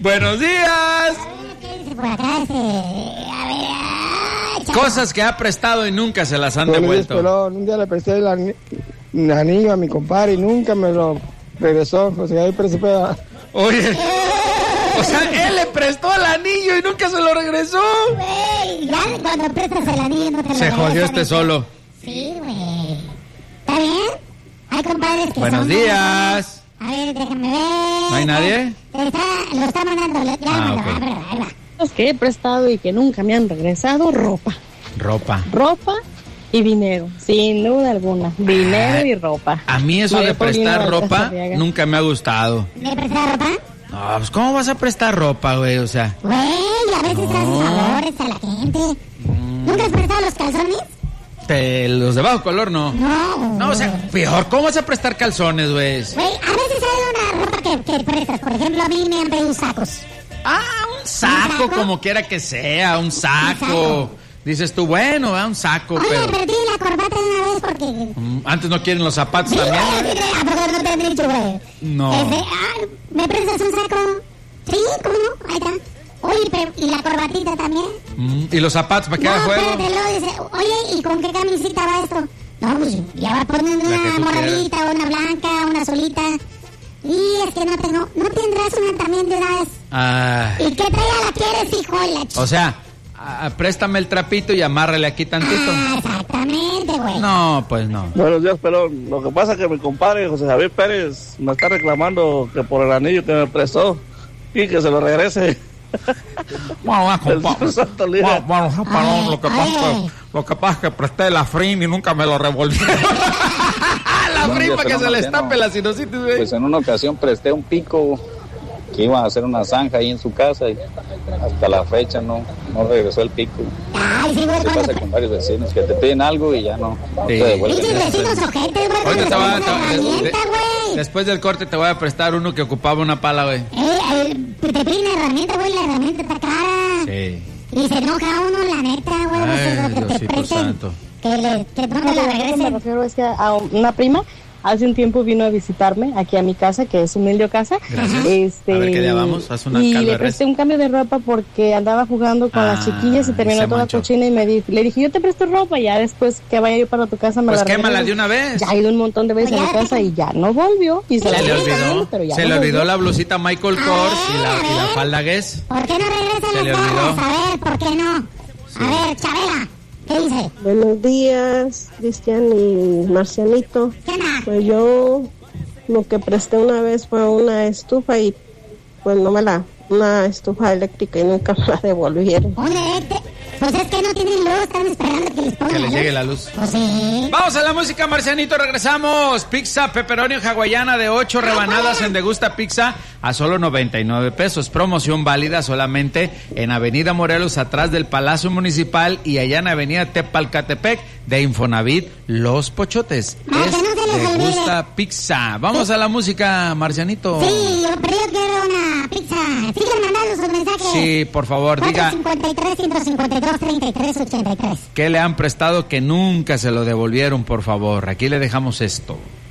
Buenos días. Cosas que ha prestado y nunca se las han devuelto. Pero un día le presté el anillo a mi compadre y nunca me lo regresó. O sea, ahí Oye, o sea, él le prestó el anillo y nunca se lo regresó. Güey, ya cuando prestas el anillo no te lo Se jodió este solo. Sí, güey. ¿Está bien? Hay compadres que Buenos días. A ver, déjame ver. ¿No hay nadie? Lo está mandando. Ya lo mandó. Okay. Ahí va. Los que he prestado y que nunca me han regresado, ropa y dinero, sin duda alguna, dinero y ropa. A mí eso de prestar ropa nunca me ha gustado. ¿De prestar ropa? No, pues ¿cómo vas a prestar ropa, güey? O sea... Güey, a veces haces favores a la gente. ¿Nunca has prestado los calzones? Los de bajo color, no. No, o sea, peor, ¿cómo vas a prestar calzones, güey? Güey, a veces hay una ropa que prestas. Por ejemplo, a mí me han pedido sacos. Un saco, como quiera que sea, un saco. Dices tú, bueno, un saco, Oye, pero... perdí la corbata de una vez porque... Antes no quieren los zapatos también. ¿A poco no te han dicho, güey? No. ¿Me prestas un saco? Sí, ¿cómo no? Ahí está. Oye, pero ¿y la corbatita también? ¿Y los zapatos para qué haga juego? Espérate, luego dice, oye, ¿y con qué camisita va esto? No, pues ya va a poner una moradita, una blanca, una azulita. Y es que no tendrás una también de una vez. ¿Y qué talla la quieres, hijo de la O sea, préstame el trapito y amárrale aquí tantito. Exactamente, güey. No, pues no. Buenos días, pero lo que pasa es que mi compadre José Javier Pérez me está reclamando que por el anillo que me prestó y que se lo regrese. Bueno, lo que pasa es que presté la frin y nunca me lo revolvieron. La frin para que se le estape la sinusitis, güey. Pues en una ocasión presté un pico que iba a hacer una zanja ahí en su casa y hasta la fecha no regresó el pico. Ay, sí, güey. ¿Qué pasa con varios vecinos que te piden algo y ya no te devuelven? Después del corte te voy a prestar uno que ocupaba una pala, güey. Te piden la herramienta, güey, la herramienta está cara. Sí. Y se enoja uno, la neta, güey. Ay, Diosito santo. Que no me la regresen. Me refiero es que a una prima hace un tiempo vino a visitarme aquí a mi casa, que es humilde casa. Gracias. A ver qué día vamos. Haz una y calva le de presté res. un cambio de ropa porque andaba jugando con las chiquillas y terminó toda cochina y le dije, yo te presto ropa, ya después que vaya yo para tu casa me pues la quémala de una vez. Ya ha ido un montón de veces a mi casa y ya no volvió. Y se le olvidó. Se le olvidó la blusita Michael Kors y la falda Guess. ¿Por qué no regresan las garras? A ver, ¿por qué no? Sí. A ver, Chabela, ¿qué dice? Buenos días, Cristian y Marcianito. ¿Qué onda? Pues yo lo que presté una vez fue una estufa y pues una estufa eléctrica y nunca me la devolvieron. Pues es que no tienen luz, están esperando que les pongan que les llegue la luz. Pues sí. Vamos a la música, Marcianito, regresamos. Pizza pepperoni hawaiana de 8 rebanadas en Degusta Pizza a solo 99 pesos. Promoción válida solamente en Avenida Morelos, atrás del Palacio Municipal, y allá en Avenida Tepalcatepec de Infonavit, Los Pochotes. Es Degusta Pizza. Vamos a la música, Marcianito. Sí, pero yo quiero una pizza. Sigan mandando sus mensajes. Sí, por favor, diga. 453-152-3383. ¿Qué le han prestado que nunca se lo devolvieron, por favor? Aquí le dejamos esto.